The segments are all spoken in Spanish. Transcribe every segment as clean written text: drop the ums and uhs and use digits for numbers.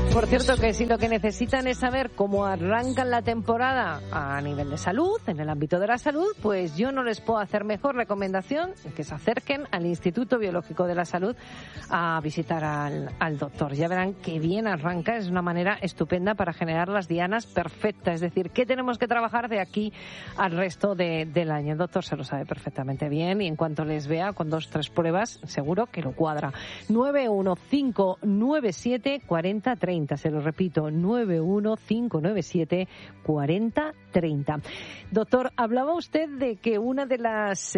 Por cierto, que si lo que necesitan es saber cómo arrancan la temporada a nivel de salud, en el ámbito de la salud, pues yo no les puedo hacer mejor recomendación que se acerquen al Instituto Biológico de la Salud a visitar al doctor. Ya verán qué bien arranca, es una manera estupenda para generar las dianas perfectas. Es decir, ¿qué tenemos que trabajar de aquí al resto del año? El doctor se lo sabe perfectamente bien y en cuanto les vea con 2 o 3 pruebas, seguro que lo cuadra. 915974030. Se lo repito, 915974030. Doctor, hablaba usted de que una de las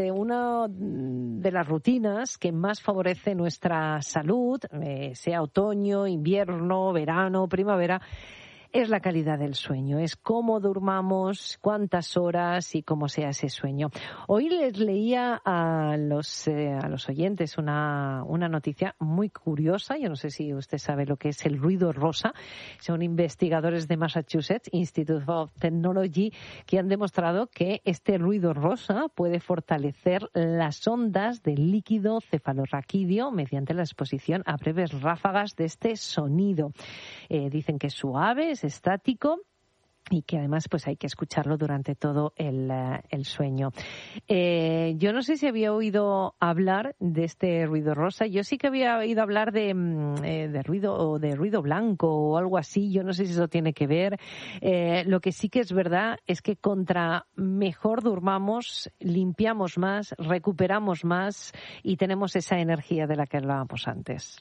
rutinas que más favorece nuestra salud, sea otoño, invierno, verano, primavera, es la calidad del sueño, es cómo durmamos, cuántas horas y cómo sea ese sueño. Hoy les leía a los oyentes una noticia muy curiosa. Yo no sé si usted sabe lo que es el ruido rosa. Son investigadores de Massachusetts Institute of Technology que han demostrado que este ruido rosa puede fortalecer las ondas del líquido cefalorraquídeo mediante la exposición a breves ráfagas de este sonido. Dicen que es suave, es estático y que además pues hay que escucharlo durante todo el sueño. Yo no sé si había oído hablar de este ruido rosa. Yo sí que había oído hablar de ruido blanco o algo así. Yo no sé si eso tiene que ver. Lo que sí que es verdad es que contra mejor durmamos, limpiamos más, recuperamos más y tenemos esa energía de la que hablábamos antes.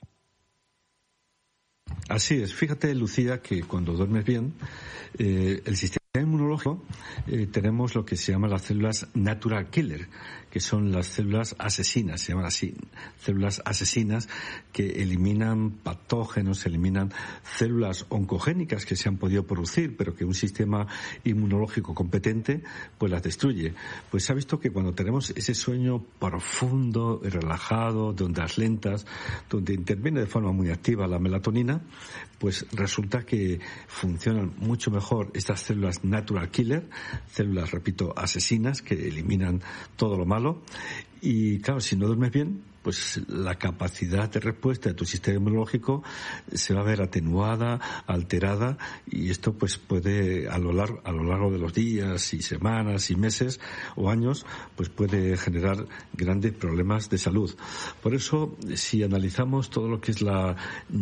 Así es. Fíjate, Lucía, que cuando duermes bien, el sistema inmunológico, tenemos lo que se llama las células natural killer, que son las células asesinas, se llaman así, células asesinas que eliminan patógenos, eliminan células oncogénicas que se han podido producir, pero que un sistema inmunológico competente pues las destruye. Pues se ha visto que cuando tenemos ese sueño profundo y relajado, de ondas lentas, donde interviene de forma muy activa la melatonina, pues resulta que funcionan mucho mejor estas células natural killer, células, repito, asesinas que eliminan todo lo malo. Y claro, si no duermes bien, pues la capacidad de respuesta de tu sistema inmunológico se va a ver atenuada, alterada, y esto pues puede a lo largo de los días y semanas y meses o años pues puede generar grandes problemas de salud. Por eso, si analizamos todo lo que es la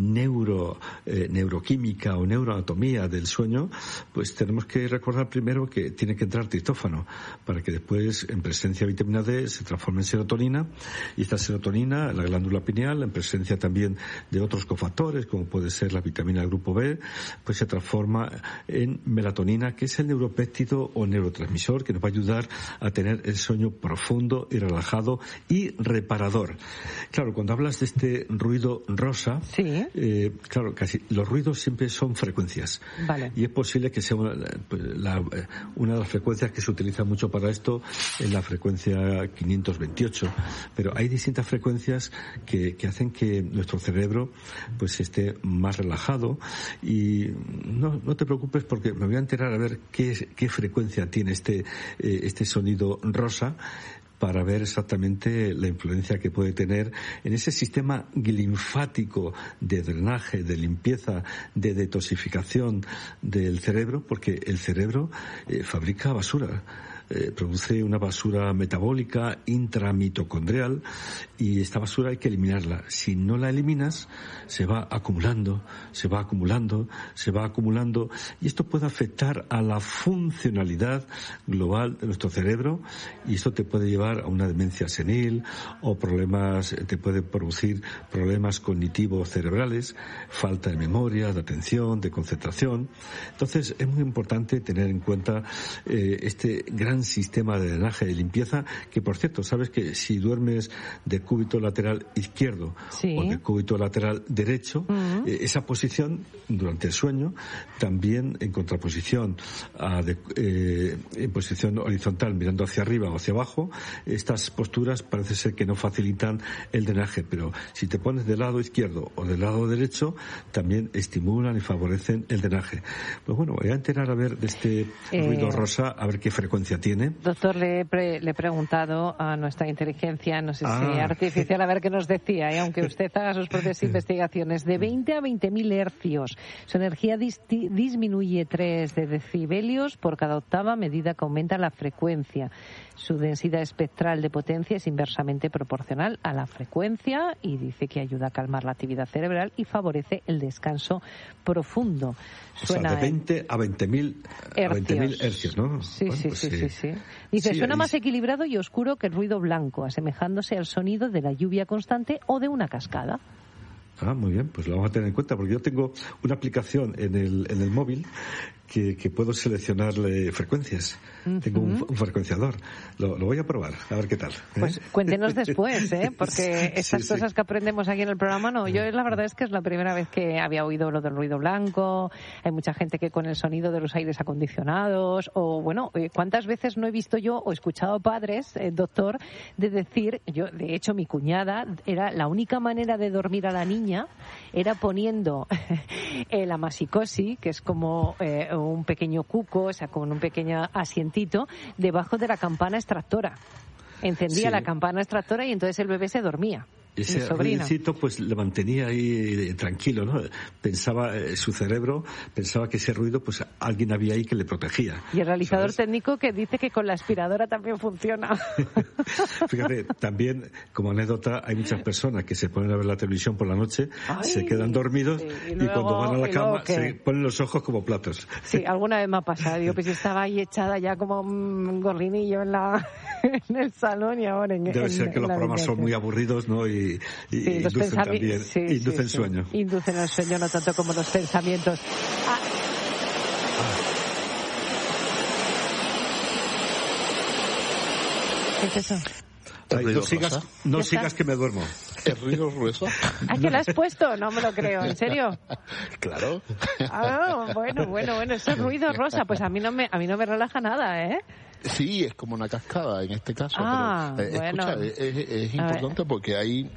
neuroquímica o neuroanatomía del sueño, pues tenemos que recordar primero que tiene que entrar triptófano para que después, en presencia de vitamina D, se transforme en serotonina, y esta serotonina, la glándula pineal, en presencia también de otros cofactores, como puede ser la vitamina del grupo B, pues se transforma en melatonina, que es el neuropéptido o neurotransmisor que nos va a ayudar a tener el sueño profundo y relajado y reparador. Claro, cuando hablas de este ruido rosa, sí. Claro, casi los ruidos siempre son frecuencias. Vale. Y es posible que sea una de las frecuencias que se utiliza mucho para esto es la frecuencia 528, pero hay distintas frecuencias que hacen que nuestro cerebro pues esté más relajado. Y no te preocupes, porque me voy a enterar a ver qué frecuencia tiene este sonido rosa, para ver exactamente la influencia que puede tener en ese sistema linfático de drenaje, de limpieza, de detoxificación del cerebro, porque el cerebro fabrica basura. Produce una basura metabólica intramitocondrial, y esta basura hay que eliminarla. Si no la eliminas, se va acumulando, y esto puede afectar a la funcionalidad global de nuestro cerebro, y esto te puede llevar a una demencia senil o te puede producir problemas cognitivos cerebrales, falta de memoria, de atención, de concentración. Entonces es muy importante tener en cuenta este gran sistema de drenaje, de limpieza, que por cierto, sabes que si duermes de cúbito lateral izquierdo, sí, o de cúbito lateral derecho, esa posición durante el sueño, también en contraposición en posición horizontal mirando hacia arriba o hacia abajo, estas posturas parece ser que no facilitan el drenaje, pero si te pones del lado izquierdo o del lado derecho, también estimulan y favorecen el drenaje. Pues bueno, voy a enterar a ver de este ruido rosa, a ver qué frecuencia tiene. tiene. Doctor, le he preguntado a nuestra inteligencia, no sé si artificial, a ver qué nos decía, aunque usted haga sus propias investigaciones, de 20 a 20.000 hercios. Su energía disminuye 3 de decibelios por cada octava a medida que aumenta la frecuencia. Su densidad espectral de potencia es inversamente proporcional a la frecuencia y dice que ayuda a calmar la actividad cerebral y favorece el descanso profundo. Suena, o sea, de 20 a 20.000 hercios, ¿no? Sí, bueno, sí, pues, sí. Dice, suena más equilibrado y oscuro que el ruido blanco, asemejándose al sonido de la lluvia constante o de una cascada. Muy bien, pues lo vamos a tener en cuenta, porque yo tengo una aplicación en el móvil que puedo seleccionarle frecuencias. Tengo un frecuenciador. Lo voy a probar, a ver qué tal. Pues cuéntenos después, porque estas cosas que aprendemos aquí en el programa, no. Yo la verdad es que es la primera vez que había oído lo del ruido blanco. Hay mucha gente que con el sonido de los aires acondicionados, o bueno, ¿cuántas veces no he visto yo o escuchado padres, doctor, de decir, de hecho mi cuñada, era la única manera de dormir a la niña, era poniendo la masicosi, que es como un pequeño cuco, o sea, con un pequeño asientito debajo de la campana extractora. Encendía la campana extractora y entonces el bebé se dormía. Ese ruidicito pues le mantenía ahí tranquilo, ¿no? Pensaba, su cerebro pensaba que ese ruido pues alguien había ahí que le protegía. Y el realizador técnico que dice que con la aspiradora también funciona. Fíjate, también como anécdota hay muchas personas que se ponen a ver la televisión por la noche, se quedan dormidos y cuando van a la cama se ponen los ojos como platos. Sí, alguna vez me ha pasado. Yo pues estaba ahí echada ya como un gorrinillo en el salón y ahora Debe ser que los programas son muy aburridos, ¿no? Y inducen también, inducen sueño. Inducen el sueño, no tanto como los pensamientos. ¿Qué es eso? No sigas que me duermo. ¿El ruido ruidoso? ¿Que lo has puesto? No me lo creo, ¿en serio? Claro. Bueno, eso es ruido rosa, pues a mí no me relaja nada, ¿eh? Sí, es como una cascada en este caso. Pero, bueno. Escucha, es importante porque ahí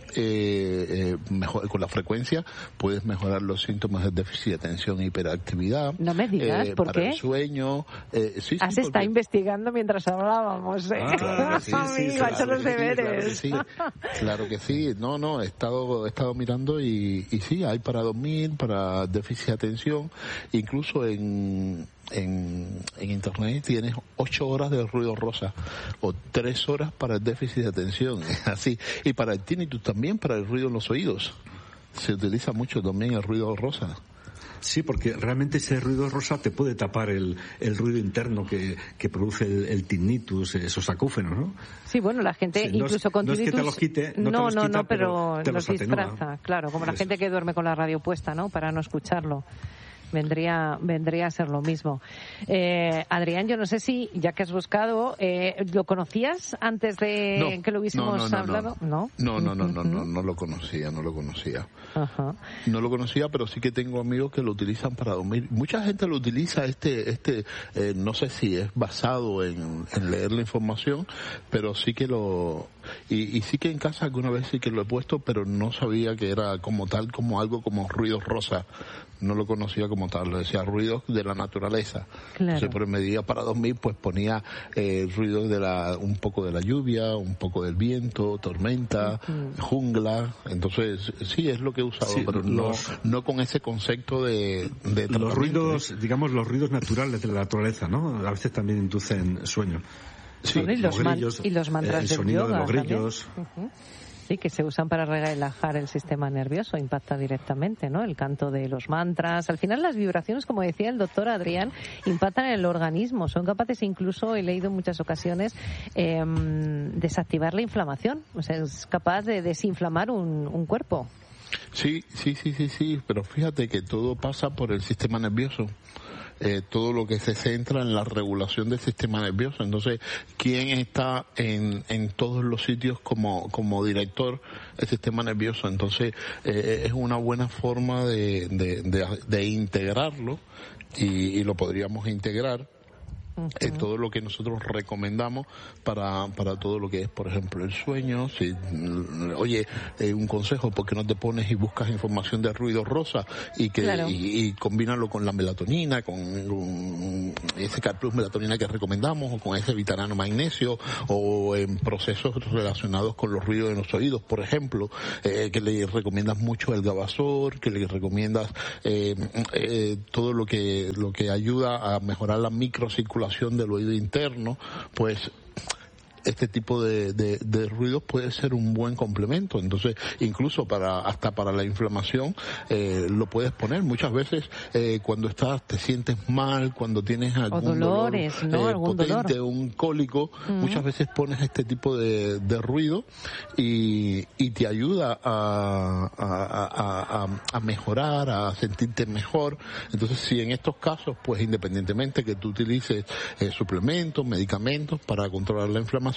con la frecuencia puedes mejorar los síntomas de déficit de atención e hiperactividad. No me digas, ¿por para qué? El sueño. Está investigando mientras hablábamos, ¿eh? Amigo, ha hecho los deberes. Claro que sí. No, he estado mirando y sí, hay para dormir, para déficit de atención, incluso en internet tienes 8 horas de ruido rosa o 3 horas para el déficit de atención, así, y para el tinnitus también, para el ruido en los oídos se utiliza mucho también el ruido rosa. Sí, porque realmente ese ruido rosa te puede tapar el ruido interno que produce el tinnitus, esos acúfenos, ¿no? Sí, bueno, la gente incluso con tinnitus... No es que te los quite, pero te los disfraza, claro, como la gente que duerme con la radio puesta, ¿no? Para no escucharlo. Vendría a ser lo mismo. Adrián, yo no sé si, ya que has buscado, ¿lo conocías antes de que lo hubiésemos hablado? No lo conocía. Ajá. No lo conocía, pero sí que tengo amigos que lo utilizan para dormir. Mucha gente lo utiliza, no sé si es basado en leer la información, pero sí que y sí que en casa alguna vez sí que lo he puesto, pero no sabía que era como tal, como algo como ruido rosa. No lo conocía como tal, lo decía ruidos de la naturaleza. Claro. Entonces, por medida para dormir, pues ponía ruidos un poco de la lluvia, un poco del viento, tormenta, jungla. Entonces, sí, es lo que he usado, pero no con ese concepto de los ruidos, digamos, los ruidos naturales de la naturaleza, ¿no? A veces también inducen sueño. Sí, y los mantras el del sonido yoga de los grillos. Sí, que se usan para relajar el sistema nervioso, impacta directamente, ¿no? El canto de los mantras. Al final las vibraciones, como decía el doctor Adrián, impactan en el organismo. Son capaces incluso, he leído en muchas ocasiones, desactivar la inflamación. O sea, es capaz de desinflamar un cuerpo. Sí, pero fíjate que todo pasa por el sistema nervioso. Todo lo que se centra en la regulación del sistema nervioso. Entonces, ¿quién está en todos los sitios como director del sistema nervioso? Entonces, es una buena forma de integrarlo y lo podríamos integrar todo lo que nosotros recomendamos para todo lo que es, por ejemplo, el sueño. Si, oye, un consejo, ¿por qué no te pones y buscas información de ruido rosa y combínalo con la melatonina, con ese K-Plus melatonina que recomendamos, o con ese vitarano magnesio, o en procesos relacionados con los ruidos en los oídos, por ejemplo, que le recomiendas mucho el Gabasor, que le recomiendas todo lo que ayuda a mejorar la microcirculación del oído interno, pues este tipo de ruidos puede ser un buen complemento. Entonces, incluso hasta para la inflamación, lo puedes poner. Muchas veces, cuando te sientes mal, cuando tienes algún dolores, dolor, algún potente, dolor, un cólico, muchas veces pones este tipo de ruido y te ayuda a mejorar, a sentirte mejor. Entonces, si en estos casos, pues independientemente que tú utilices suplementos, medicamentos para controlar la inflamación,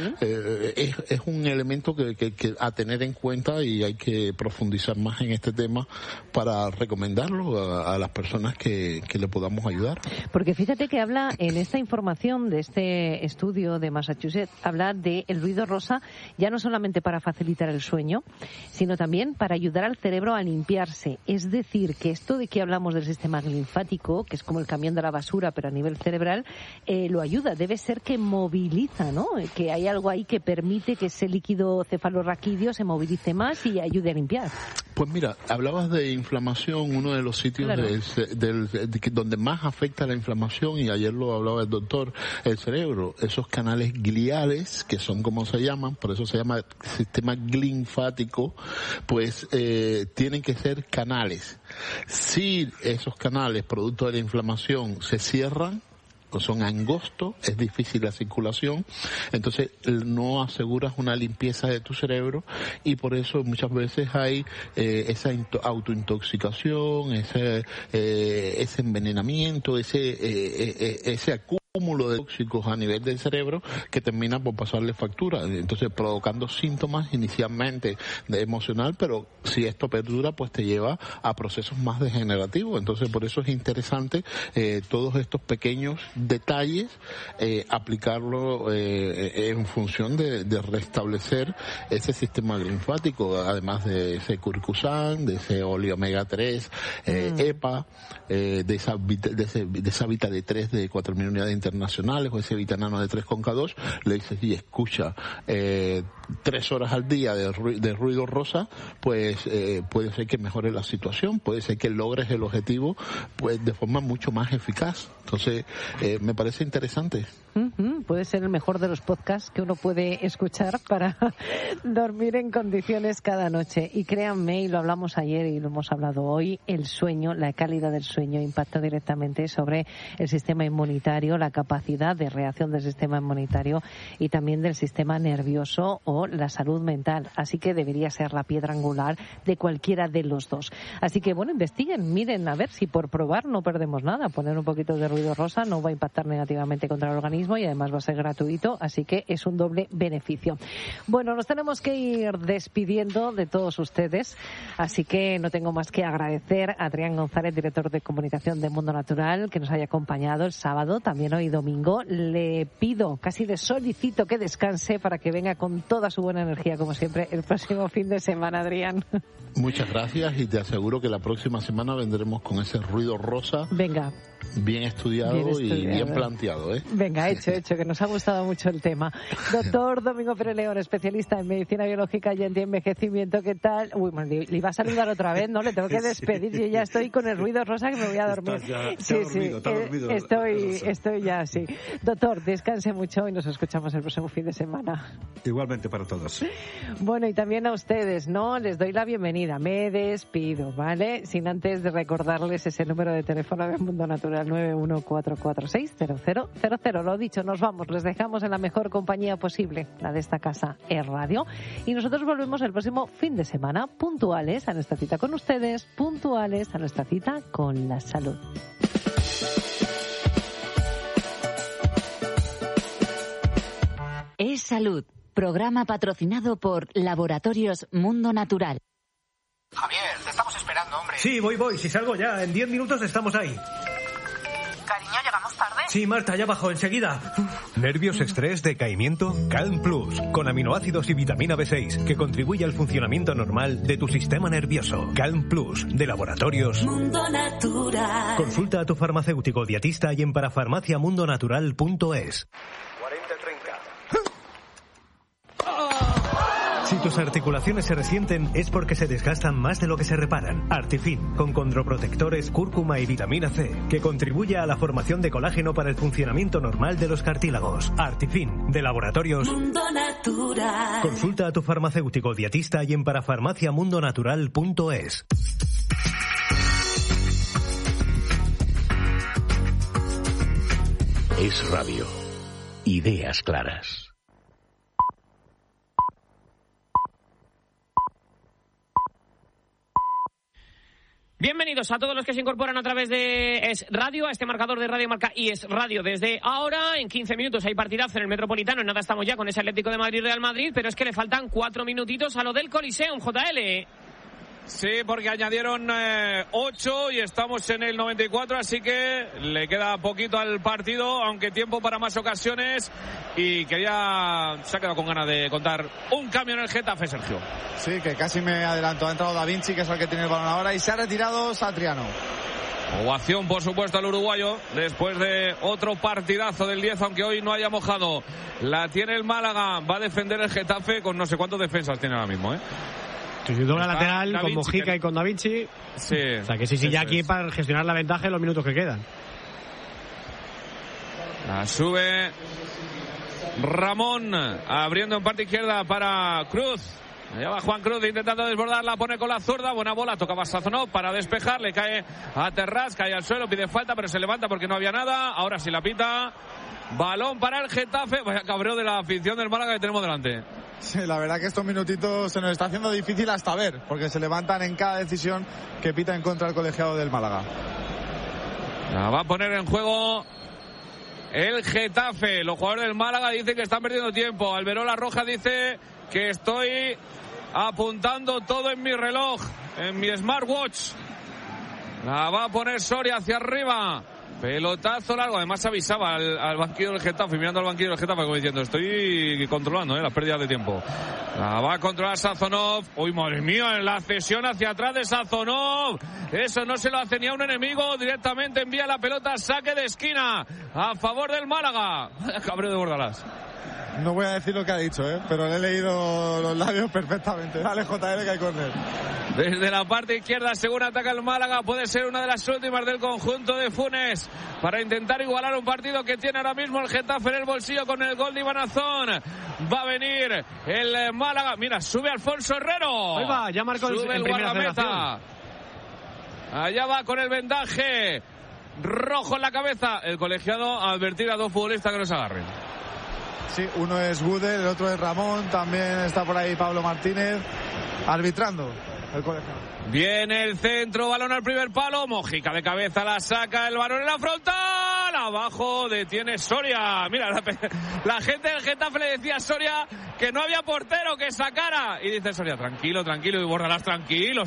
es un elemento que a tener en cuenta, y hay que profundizar más en este tema para recomendarlo a las personas que le podamos ayudar. Porque fíjate que habla en esta información de este estudio de Massachusetts, habla de el ruido rosa ya no solamente para facilitar el sueño, sino también para ayudar al cerebro a limpiarse. Es decir, que esto de que hablamos del sistema linfático, que es como el camión de la basura pero a nivel cerebral, lo ayuda. Debe ser que moviliza, ¿no? Que hay algo ahí que permite que ese líquido cefalorraquídeo se movilice más y ayude a limpiar. Pues mira, hablabas de inflamación, uno de los sitios donde más afecta la inflamación, y ayer lo hablaba el doctor, el cerebro, esos canales gliales, que son como se llaman, por eso se llama sistema linfático, pues tienen que ser canales. Si esos canales, producto de la inflamación, se cierran, o son angostos, es difícil la circulación, entonces no aseguras una limpieza de tu cerebro, y por eso muchas veces hay esa autointoxicación, ese envenenamiento, ese acúmulo de tóxicos a nivel del cerebro que termina por pasarle factura, entonces provocando síntomas inicialmente de emocional, pero si esto perdura, pues te lleva a procesos más degenerativos. Entonces por eso es interesante todos estos pequeños detalles, aplicarlo en función de restablecer ese sistema linfático, además de ese curcusan, de ese óleo omega 3, EPA, de esa vita D3 de 4.000 unidades internacionales, o ese vitanano de 3,2, le dices, y escucha 3 horas al día de ruido rosa, pues puede ser que mejore la situación, puede ser que logres el objetivo pues de forma mucho más eficaz. Entonces, me parece interesante. Puede ser el mejor de los podcasts que uno puede escuchar para dormir en condiciones cada noche. Y créanme, y lo hablamos ayer y lo hemos hablado hoy, el sueño, la calidad del sueño impacta directamente sobre el sistema inmunitario, la capacidad de reacción del sistema inmunitario y también del sistema nervioso o la salud mental. Así que debería ser la piedra angular de cualquiera de los dos. Así que, bueno, investiguen, miren, a ver si por probar no perdemos nada. Poner un poquito de ruido rosa no va a impactar negativamente contra el organismo y además va a ser gratuito, así que es un doble beneficio. Bueno, nos tenemos que ir despidiendo de todos ustedes, así que no tengo más que agradecer a Adrián González, director de comunicación de Mundo Natural, que nos haya acompañado el sábado, también hoy domingo. Le pido, casi le solicito que descanse para que venga con toda su buena energía, como siempre, el próximo fin de semana, Adrián. Muchas gracias, y te aseguro que la próxima semana vendremos con ese ruido rosa. Venga. Bien estudiado y bien planteado, ¿eh? Venga, hecho, que nos ha gustado mucho el tema. Doctor Domingo Pérez León, especialista en medicina biológica y antienvejecimiento, ¿qué tal? Uy, le iba a saludar otra vez, ¿no? Le tengo que despedir, yo ya estoy con el ruido rosa que me voy a dormir. Estoy ya así. Doctor, descanse mucho y nos escuchamos el próximo fin de semana. Igualmente para todos. Bueno, y también a ustedes, ¿no? Les doy la bienvenida, me despido, ¿vale? Sin antes de recordarles ese número de teléfono de Mundo Natural, 914460000. Lo dicho, nos vamos, les dejamos en la mejor compañía posible, la de esta casa, Es Radio, y nosotros volvemos el próximo fin de semana, puntuales a nuestra cita con ustedes, puntuales a nuestra cita con la salud. Es Salud, programa patrocinado por Laboratorios Mundo Natural. Javier, te estamos esperando, hombre. Sí, voy. Si salgo ya, en 10 minutos estamos ahí. Cariño, ¿llegamos tarde? Sí, Marta, ya bajo enseguida. ¿Nervios, estrés, decaimiento? Calm Plus, con aminoácidos y vitamina B6, que contribuye al funcionamiento normal de tu sistema nervioso. Calm Plus, de Laboratorios Mundo Natural. Consulta a tu farmacéutico dietista y en parafarmaciamundonatural.es. Si tus articulaciones se resienten es porque se desgastan más de lo que se reparan. Artifin, con condroprotectores, cúrcuma y vitamina C, que contribuye a la formación de colágeno para el funcionamiento normal de los cartílagos. Artifin, de Laboratorios Mundo Natural. Consulta a tu farmacéutico dietista y en parafarmaciamundonatural.es. Es Radio. Ideas claras. Bienvenidos a todos los que se incorporan a través de Es Radio, a este marcador de Radio Marca y Es Radio. Desde ahora, en 15 minutos, hay partidazo en el Metropolitano. En nada estamos ya con ese Atlético de Madrid-Real Madrid, pero es que le faltan 4 minutitos a lo del Coliseum, JL. Sí, porque añadieron 8 y estamos en el 94, así que le queda poquito al partido, aunque tiempo para más ocasiones. Y se ha quedado con ganas de contar un cambio en el Getafe, Sergio. Sí, que casi me adelanto. Ha entrado Da Vinci, que es el que tiene el balón ahora, y se ha retirado Satriano. Ovación, por supuesto, al uruguayo, después de otro partidazo del 10, aunque hoy no haya mojado. La tiene el Málaga, va a defender el Getafe con no sé cuántas defensas tiene ahora mismo, Sí, doble lateral con Mojica y con Da Vinci. Sí. O sea que sí, ya aquí para gestionar la ventaja en los minutos que quedan. La sube Ramón, abriendo en parte izquierda para Cruz. Allá va Juan Cruz intentando desbordarla, pone con la zurda, buena bola, tocaba Sazonov para despejar, le cae a Terrás, cae al suelo, pide falta, pero se levanta porque no había nada. Ahora sí la pita. Balón para el Getafe. Vaya cabreo de la afición del Málaga que tenemos delante. Sí, la verdad que estos minutitos se nos está haciendo difícil hasta ver, porque se levantan en cada decisión que pita en contra el colegiado del Málaga. La va a poner en juego el Getafe. Los jugadores del Málaga dicen que están perdiendo tiempo. Alberola Roja dice que estoy apuntando todo en mi reloj, en mi smartwatch. La va a poner Soria hacia arriba. Pelotazo largo, además avisaba al banquillo del Getafe, mirando al banquillo del Getafe como diciendo, estoy controlando las pérdidas de tiempo. La va a controlar Sazonov. Uy, madre mía, en la cesión hacia atrás de Sazonov. Eso no se lo hace ni a un enemigo, directamente envía la pelota, saque de esquina a favor del Málaga. Cabreo de Bordalás. No voy a decir lo que ha dicho, pero le he leído los labios perfectamente. Dale, JL, que hay córner. Desde la parte izquierda, según ataca el Málaga, puede ser una de las últimas del conjunto de Funes para intentar igualar un partido que tiene ahora mismo el Getafe en el bolsillo con el gol de Iván Azón. Va a venir el Málaga. Mira, sube Alfonso Herrero. Ahí va, ya marcó sube el guardameta. Allá va con el vendaje rojo en la cabeza. El colegiado a advertir a dos futbolistas que no se agarren. Sí, uno es Gudel, el otro es Ramón, también está por ahí Pablo Martínez, arbitrando el colegiado. Viene el centro, balón al primer palo, Mojica de cabeza la saca, el balón en la frontal, abajo detiene Soria. Mira, la gente del Getafe le decía a Soria que no había portero, que sacara. Y dice Soria, tranquilo, y Bordalás, tranquilos.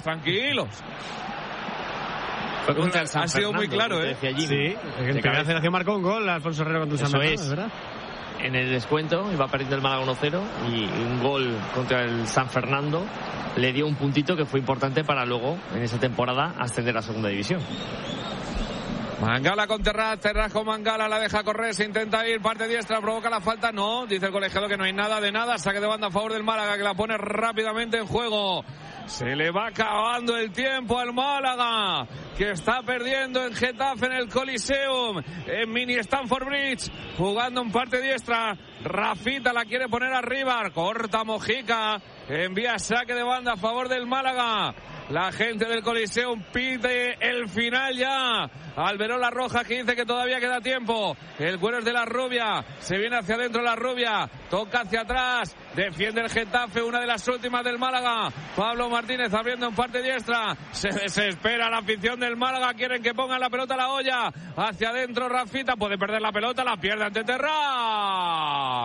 Fue contra el San Ha sido muy claro, Sí, en primera federación marcó un gol Alfonso Herrero contra el San Fernando, ¿verdad? En el descuento iba perdiendo el Málaga 1-0 y un gol contra el San Fernando le dio un puntito que fue importante para luego en esa temporada ascender a segunda división. Mangala con Terraz con Mangala, la deja correr, se intenta ir, parte diestra, provoca la falta, no, dice el colegiado que no hay nada de nada, saque de banda a favor del Málaga que la pone rápidamente en juego. Se le va acabando el tiempo al Málaga, que está perdiendo en Getafe en el Coliseum, en Mini Stamford Bridge, jugando en parte diestra. Rafita la quiere poner arriba, corta Mojica, envía saque de banda a favor del Málaga. La gente del Coliseum pide el final ya. Alberola Roja que dice que todavía queda tiempo. El cuero es de la Rubia. Se viene hacia adentro la Rubia. Toca hacia atrás. Defiende el Getafe. Una de las últimas del Málaga. Pablo Martínez abriendo en parte diestra. Se desespera la afición del Málaga. Quieren que pongan la pelota a la olla. Hacia adentro Rafita. Puede perder la pelota. La pierde ante Terraz.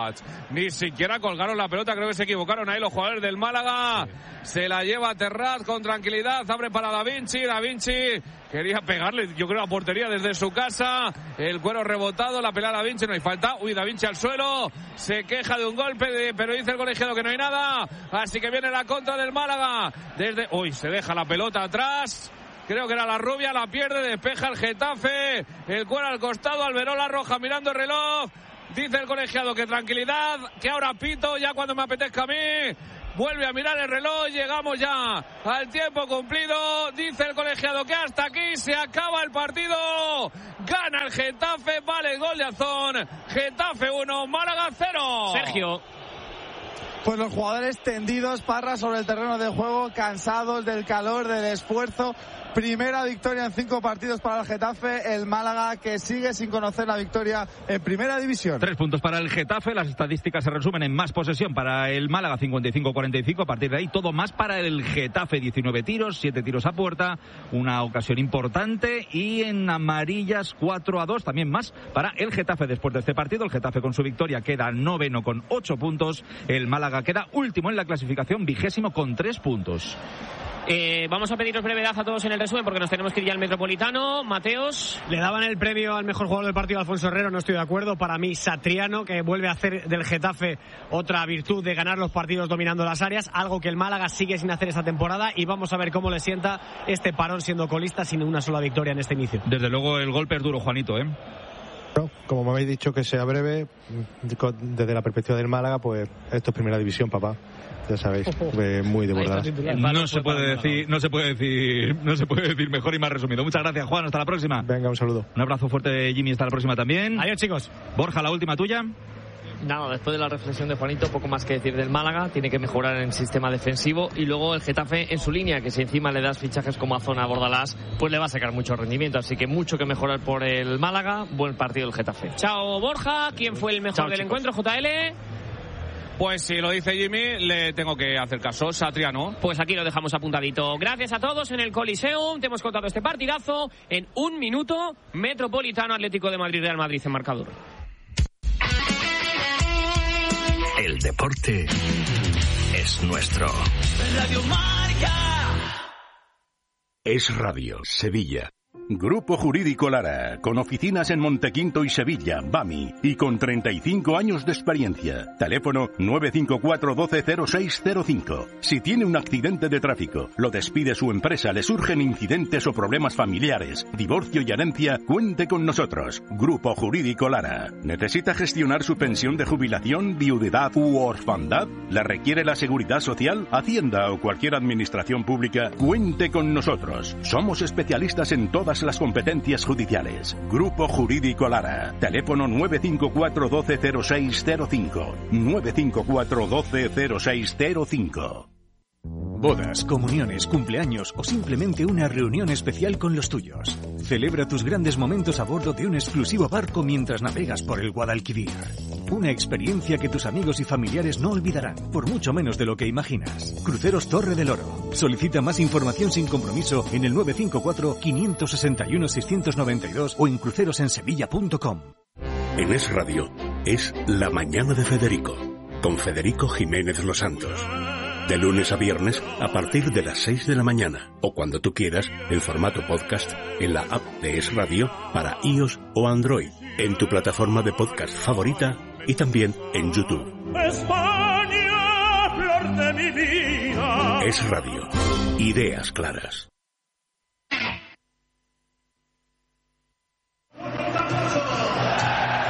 Terrats. Ni siquiera colgaron la pelota, creo que se equivocaron ahí los jugadores del Málaga. Se la lleva Terrats con tranquilidad, abre para Da Vinci. Da Vinci quería pegarle, yo creo, a portería desde su casa. El cuero rebotado, la pelea Da Vinci, no hay falta. Uy, Da Vinci al suelo, se queja de un golpe, pero dice el colegiado que no hay nada. Así que viene la contra del Málaga. Uy, se deja la pelota atrás. Creo que era la rubia, la pierde, despeja el Getafe. El cuero al costado, Alberola Roja mirando el reloj. Dice el colegiado que tranquilidad, que ahora pito ya cuando me apetezca a mí. Vuelve a mirar el reloj, llegamos ya al tiempo cumplido. Dice el colegiado que hasta aquí se acaba el partido. Gana el Getafe, vale el gol de Azón. Getafe 1, Málaga 0. Sergio. Pues los jugadores tendidos, Parra, sobre el terreno de juego, cansados del calor, del esfuerzo. Primera victoria en 5 partidos para el Getafe, el Málaga que sigue sin conocer la victoria en Primera División. 3 puntos para el Getafe, las estadísticas se resumen en más posesión para el Málaga, 55-45, a partir de ahí todo más para el Getafe, 19 tiros, 7 tiros a puerta, una ocasión importante, y en amarillas 4-2, también más para el Getafe después de este partido. El Getafe con su victoria queda 9º con 8 puntos, el Málaga queda último en la clasificación, 20º con 3 puntos. Vamos a pediros brevedad a todos en el resumen porque nos tenemos que ir ya al Metropolitano. Mateos. Le daban el premio al mejor jugador del partido a Alfonso Herrero, no estoy de acuerdo. Para mí, Satriano, que vuelve a hacer del Getafe otra virtud de ganar los partidos dominando las áreas, algo que el Málaga sigue sin hacer esta temporada, y vamos a ver cómo le sienta este parón siendo colista sin una sola victoria en este inicio. Desde luego el golpe es duro, Juanito, ¿eh? Como me habéis dicho que sea breve, desde la perspectiva del Málaga, pues esto es Primera División, papá. Ya sabéis, muy de verdad. No se puede decir mejor y más resumido. Muchas gracias, Juan, hasta la próxima. Venga, un saludo. Un abrazo fuerte, Jimmy, hasta la próxima también. Adiós, chicos. Borja, la última tuya. Nada, después de la reflexión de Juanito, poco más que decir del Málaga. Tiene que mejorar en el sistema defensivo, y luego el Getafe en su línea, que si encima le das fichajes como a Zona, Bordalás, pues le va a sacar mucho rendimiento. Así que mucho que mejorar por el Málaga. Buen partido el Getafe. Chao, Borja. ¿Quién fue el mejor del encuentro, JL? Pues si lo dice Jimmy, le tengo que hacer caso. Satriano. Pues aquí lo dejamos apuntadito. Gracias a todos en el Coliseum. Te hemos contado este partidazo en 1 minuto. Metropolitano, Atlético de Madrid, Real Madrid en marcador. El deporte es nuestro. Radio Marca. Es Radio Sevilla. Grupo Jurídico Lara, con oficinas en Montequinto y Sevilla, BAMI, y con 35 años de experiencia. Teléfono 954 120605. Si tiene un accidente de tráfico, lo despide su empresa, le surgen incidentes o problemas familiares, divorcio y herencia, cuente con nosotros. Grupo Jurídico Lara. ¿Necesita gestionar su pensión de jubilación, viudedad u orfandad? ¿La requiere la Seguridad Social, Hacienda o cualquier administración pública? Cuente con nosotros. Somos especialistas en todas las competencias judiciales. Grupo Jurídico Lara. Teléfono 954 120605. 954 120605. Bodas, comuniones, cumpleaños o simplemente una reunión especial con los tuyos. Celebra tus grandes momentos a bordo de un exclusivo barco mientras navegas por el Guadalquivir. Una experiencia que tus amigos y familiares no olvidarán, por mucho menos de lo que imaginas. Cruceros Torre del Oro. Solicita más información sin compromiso en el 954-561-692 o en crucerosensevilla.com. En Es Radio es La Mañana de Federico, con Federico Jiménez Los Santos. De lunes a viernes a partir de las 6 de la mañana, o cuando tú quieras, en formato podcast, en la app de Es Radio para iOS o Android, en tu plataforma de podcast favorita y también en YouTube. España, flor de mi vida. Es Radio. Ideas claras.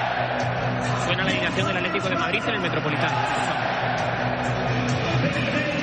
Suena la alineación del Atlético de Madrid en el Metropolitano.